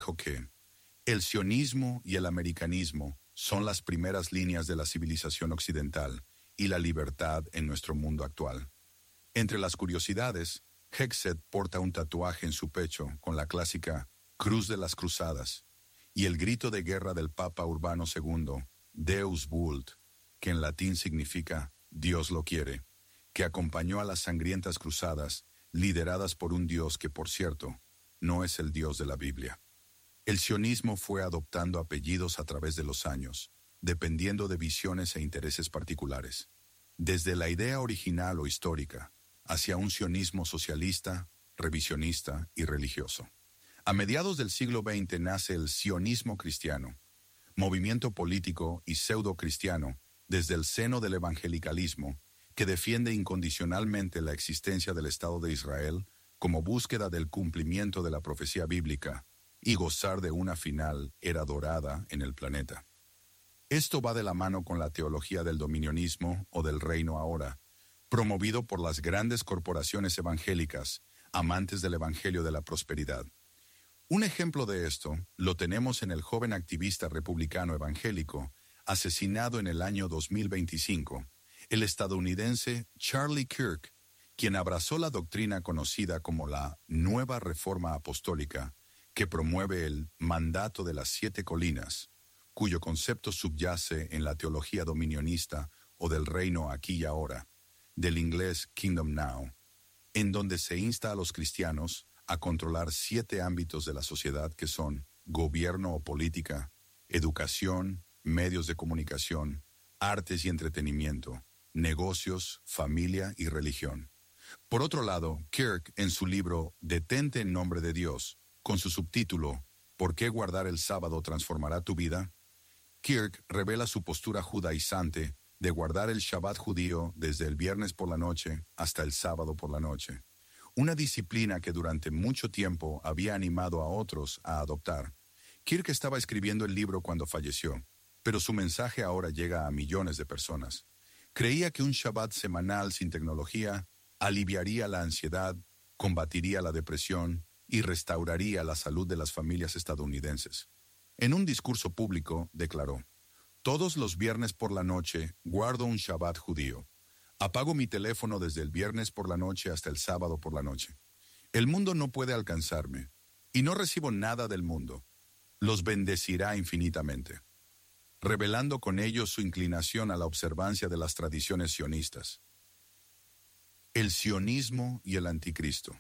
dijo que el sionismo y el americanismo son las primeras líneas de la civilización occidental y la libertad en nuestro mundo actual. Entre las curiosidades, Hegseth porta un tatuaje en su pecho con la clásica Cruz de las Cruzadas y el grito de guerra del Papa Urbano II, Deus vult, que en latín significa Dios lo quiere, que acompañó a las sangrientas cruzadas lideradas por un Dios que, por cierto, no es el Dios de la Biblia. El sionismo fue adoptando apellidos a través de los años, dependiendo de visiones e intereses particulares. Desde la idea original o histórica, hacia un sionismo socialista, revisionista y religioso. A mediados del siglo XX nace el sionismo cristiano, movimiento político y pseudo-cristiano desde el seno del evangelicalismo que defiende incondicionalmente la existencia del Estado de Israel como búsqueda del cumplimiento de la profecía bíblica y gozar de una final era dorada en el planeta. Esto va de la mano con la teología del dominionismo o del reino ahora, promovido por las grandes corporaciones evangélicas, amantes del evangelio de la prosperidad. Un ejemplo de esto lo tenemos en el joven activista republicano evangélico, asesinado en el año 2025, el estadounidense Charlie Kirk, quien abrazó la doctrina conocida como la Nueva Reforma Apostólica, que promueve el mandato de las 7 colinas, cuyo concepto subyace en la teología dominionista o del reino aquí y ahora, del inglés Kingdom Now, en donde se insta a los cristianos a controlar 7 ámbitos de la sociedad que son gobierno o política, educación, medios de comunicación, artes y entretenimiento, negocios, familia y religión. Por otro lado, Kirk, en su libro Detente en nombre de Dios, con su subtítulo ¿Por qué guardar el sábado transformará tu vida?, Kirk revela su postura judaizante de guardar el Shabbat judío desde el viernes por la noche hasta el sábado por la noche, una disciplina que durante mucho tiempo había animado a otros a adoptar. Kirk estaba escribiendo el libro cuando falleció, pero su mensaje ahora llega a millones de personas. Creía que un Shabbat semanal sin tecnología aliviaría la ansiedad, combatiría la depresión y restauraría la salud de las familias estadounidenses. En un discurso público declaró: «Todos los viernes por la noche guardo un Shabbat judío. Apago mi teléfono desde el viernes por la noche hasta el sábado por la noche. El mundo no puede alcanzarme, y no recibo nada del mundo. Los bendecirá infinitamente», revelando con ello su inclinación a la observancia de las tradiciones sionistas. El sionismo y el anticristo.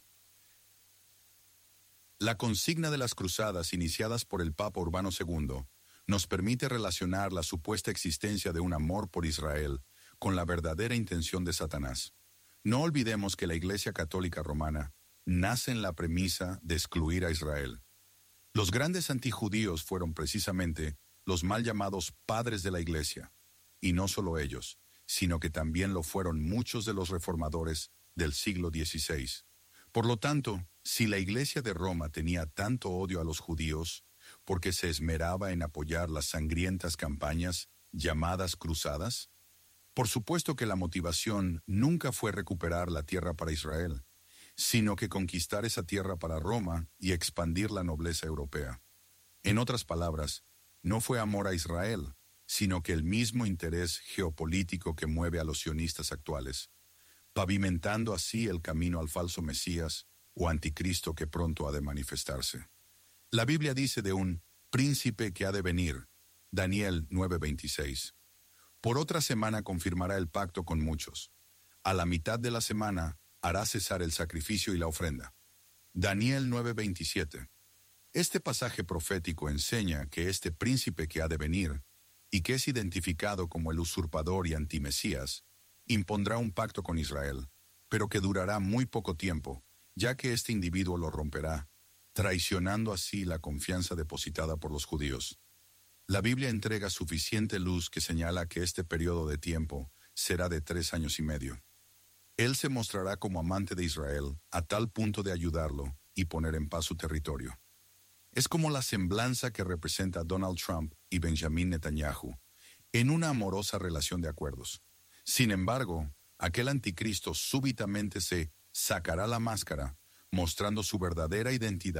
La consigna de las cruzadas iniciadas por el Papa Urbano II nos permite relacionar la supuesta existencia de un amor por Israel con la verdadera intención de Satanás. No olvidemos que la Iglesia Católica Romana nace en la premisa de excluir a Israel. Los grandes antijudíos fueron precisamente los mal llamados padres de la Iglesia, y no solo ellos, sino que también lo fueron muchos de los reformadores del siglo XVI. Por lo tanto, si la Iglesia de Roma tenía tanto odio a los judíos porque se esmeraba en apoyar las sangrientas campañas llamadas cruzadas, por supuesto que la motivación nunca fue recuperar la tierra para Israel, sino que conquistar esa tierra para Roma y expandir la nobleza europea. En otras palabras, no fue amor a Israel, sino que el mismo interés geopolítico que mueve a los sionistas actuales, pavimentando así el camino al falso Mesías o anticristo que pronto ha de manifestarse. La Biblia dice de un príncipe que ha de venir, Daniel 9:26. Por otra semana confirmará el pacto con muchos. A la mitad de la semana hará cesar el sacrificio y la ofrenda. Daniel 9:27. Este pasaje profético enseña que este príncipe que ha de venir, y que es identificado como el usurpador y antimesías, impondrá un pacto con Israel, pero que durará muy poco tiempo, ya que este individuo lo romperá, traicionando así la confianza depositada por los judíos. La Biblia entrega suficiente luz que señala que este periodo de tiempo será de 3 años y medio. Él se mostrará como amante de Israel a tal punto de ayudarlo y poner en paz su territorio. Es como la semblanza que representa Donald Trump y Benjamin Netanyahu en una amorosa relación de acuerdos. Sin embargo, aquel anticristo súbitamente se sacará la máscara, mostrando su verdadera identidad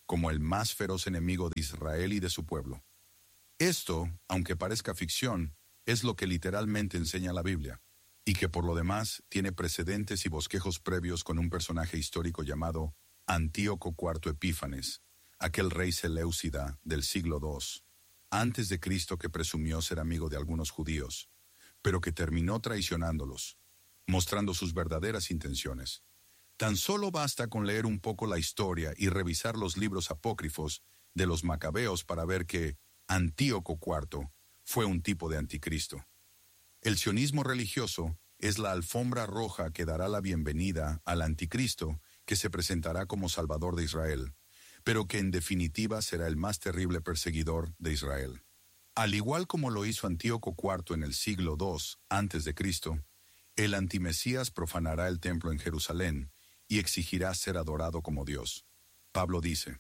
como el más feroz enemigo de Israel y de su pueblo. Esto, aunque parezca ficción, es lo que literalmente enseña la Biblia, y que por lo demás tiene precedentes y bosquejos previos con un personaje histórico llamado Antíoco IV Epífanes, aquel rey seleucida del siglo II, antes de Cristo, que presumió ser amigo de algunos judíos, pero que terminó traicionándolos, mostrando sus verdaderas intenciones. Tan solo basta con leer un poco la historia y revisar los libros apócrifos de los macabeos para ver que Antíoco IV fue un tipo de anticristo. El sionismo religioso es la alfombra roja que dará la bienvenida al anticristo que se presentará como Salvador de Israel, pero que en definitiva será el más terrible perseguidor de Israel. Al igual como lo hizo Antíoco IV en el siglo II a.C., el antimesías profanará el templo en Jerusalén y exigirá ser adorado como Dios. Pablo dice: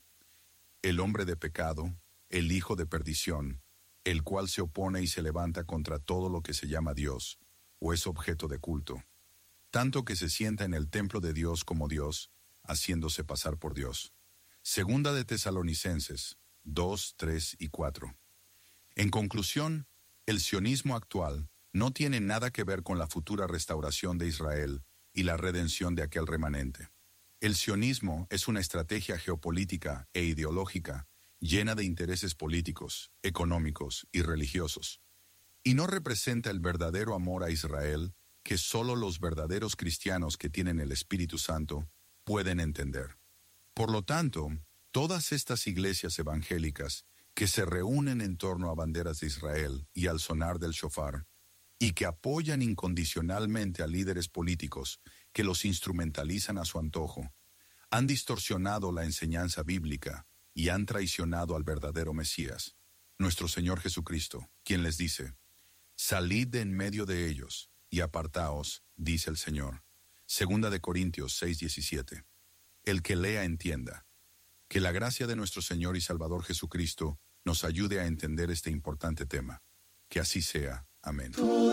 el hombre de pecado, el hijo de perdición, el cual se opone y se levanta contra todo lo que se llama Dios, o es objeto de culto, tanto que se sienta en el templo de Dios como Dios, haciéndose pasar por Dios. Segunda de Tesalonicenses 2, 3 y 4. En conclusión, el sionismo actual no tiene nada que ver con la futura restauración de Israel y la redención de aquel remanente. El sionismo es una estrategia geopolítica e ideológica llena de intereses políticos, económicos y religiosos, y no representa el verdadero amor a Israel que solo los verdaderos cristianos que tienen el Espíritu Santo pueden entender. Por lo tanto, todas estas iglesias evangélicas que se reúnen en torno a banderas de Israel y al sonar del shofar, y que apoyan incondicionalmente a líderes políticos que los instrumentalizan a su antojo, han distorsionado la enseñanza bíblica y han traicionado al verdadero Mesías, nuestro Señor Jesucristo, quien les dice: salid de en medio de ellos y apartaos, dice el Señor. Segunda de Corintios 6:17. El que lea entienda. Que la gracia de nuestro Señor y Salvador Jesucristo nos ayude a entender este importante tema. Que así sea. Amén.